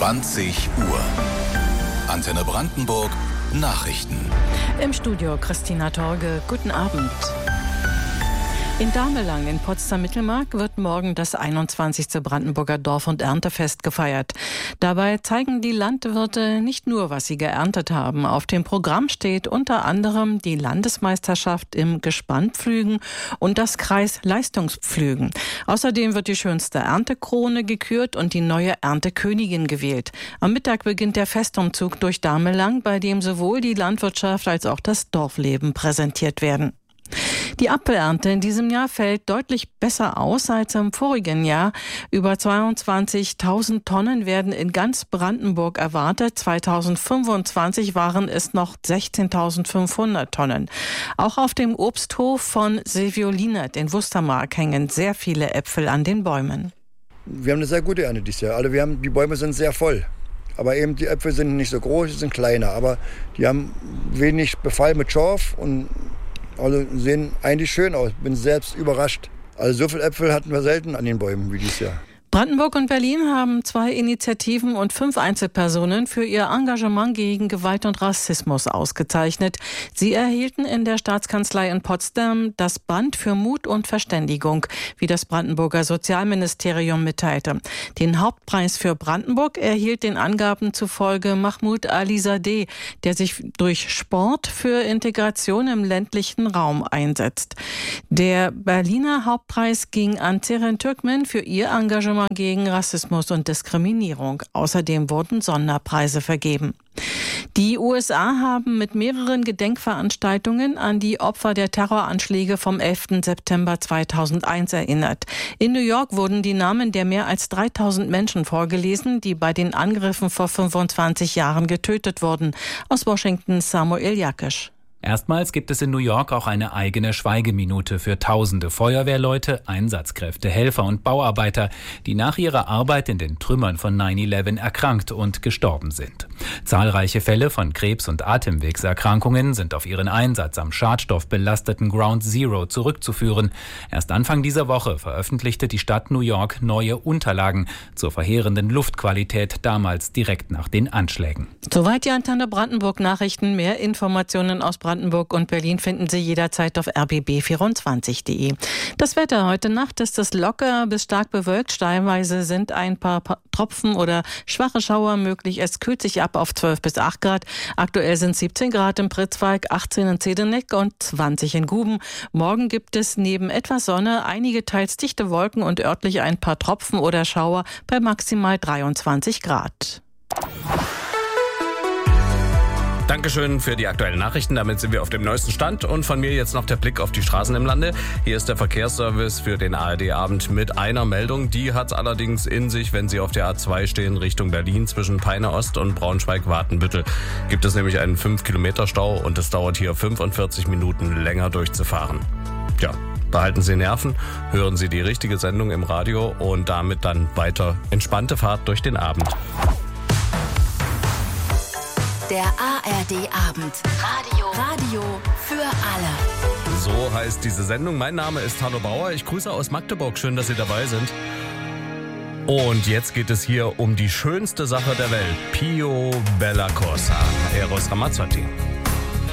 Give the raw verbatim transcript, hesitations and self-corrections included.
zwanzig Uhr. Antenne Brandenburg Nachrichten. Im Studio Christina Torge. Guten Abend. In Damelang in Potsdam-Mittelmark wird morgen das einundzwanzigste Brandenburger Dorf- und Erntefest gefeiert. Dabei zeigen die Landwirte nicht nur, was sie geerntet haben. Auf dem Programm steht unter anderem die Landesmeisterschaft im Gespannpflügen und das Kreisleistungspflügen. Außerdem wird die schönste Erntekrone gekürt und die neue Erntekönigin gewählt. Am Mittag beginnt der Festumzug durch Damelang, bei dem sowohl die Landwirtschaft als auch das Dorfleben präsentiert werden. Die Apfelernte in diesem Jahr fällt deutlich besser aus als im vorigen Jahr. Über zweiundzwanzigtausend Tonnen werden in ganz Brandenburg erwartet. zweitausendfünfundzwanzig waren es noch sechzehntausendfünfhundert Tonnen. Auch auf dem Obsthof von Silvio Lienert in Wustermark hängen sehr viele Äpfel an den Bäumen. Wir haben eine sehr gute Ernte dieses Jahr. Also wir haben, die Bäume sind sehr voll. Aber eben die Äpfel sind nicht so groß, sie sind kleiner. Aber die haben wenig Befall mit Schorf und also sehen eigentlich schön aus. Bin selbst überrascht. Also so viele Äpfel hatten wir selten an den Bäumen wie dieses Jahr. Brandenburg und Berlin haben zwei Initiativen und fünf Einzelpersonen für ihr Engagement gegen Gewalt und Rassismus ausgezeichnet. Sie erhielten in der Staatskanzlei in Potsdam das Band für Mut und Verständigung, wie das Brandenburger Sozialministerium mitteilte. Den Hauptpreis für Brandenburg erhielt den Angaben zufolge Mahmoud Alizadeh, der sich durch Sport für Integration im ländlichen Raum einsetzt. Der Berliner Hauptpreis ging an Ceren Türkmen für ihr Engagement gegen Rassismus und Diskriminierung. Außerdem wurden Sonderpreise vergeben. Die U S A haben mit mehreren Gedenkveranstaltungen an die Opfer der Terroranschläge vom elften September zweitausendeins erinnert. In New York wurden die Namen der mehr als dreitausend Menschen vorgelesen, die bei den Angriffen vor fünfundzwanzig Jahren getötet wurden. Aus Washington Samuel Jakisch. Erstmals gibt es in New York auch eine eigene Schweigeminute für tausende Feuerwehrleute, Einsatzkräfte, Helfer und Bauarbeiter, die nach ihrer Arbeit in den Trümmern von neun elf erkrankt und gestorben sind. Zahlreiche Fälle von Krebs- und Atemwegserkrankungen sind auf ihren Einsatz am schadstoffbelasteten Ground Zero zurückzuführen. Erst Anfang dieser Woche veröffentlichte die Stadt New York neue Unterlagen zur verheerenden Luftqualität damals direkt nach den Anschlägen. Soweit die Antenne Brandenburg Nachrichten. Mehr Informationen aus Brandenburg Brandenburg und Berlin finden Sie jederzeit auf r b b vierundzwanzig punkt de. Das Wetter: Heute Nacht ist es locker bis stark bewölkt. Teilweise sind ein paar Tropfen oder schwache Schauer möglich. Es kühlt sich ab auf zwölf bis acht Grad. Aktuell sind siebzehn Grad im Pritzwalk, achtzehn in Zedeneck und zwanzig in Guben. Morgen gibt es neben etwas Sonne einige teils dichte Wolken und örtlich ein paar Tropfen oder Schauer bei maximal dreiundzwanzig Grad. Dankeschön für die aktuellen Nachrichten. Damit sind wir auf dem neuesten Stand. Und von mir jetzt noch der Blick auf die Straßen im Lande. Hier ist der Verkehrsservice für den A R D-Abend mit einer Meldung. Die hat es allerdings in sich, wenn Sie auf der A zwei stehen Richtung Berlin zwischen Peine Ost und Braunschweig-Watenbüttel. Gibt es nämlich einen fünf Kilometer Stau und es dauert hier fünfundvierzig Minuten länger durchzufahren. Tja, behalten Sie Nerven, hören Sie die richtige Sendung im Radio und damit dann weiter entspannte Fahrt durch den Abend. Der A R D-Abend. Radio. Radio für alle. So heißt diese Sendung. Mein Name ist Hanno Bauer. Ich grüße aus Magdeburg. Schön, dass Sie dabei sind. Und jetzt geht es hier um die schönste Sache der Welt. Pio Bella Corsa. Eros Ramazzotti.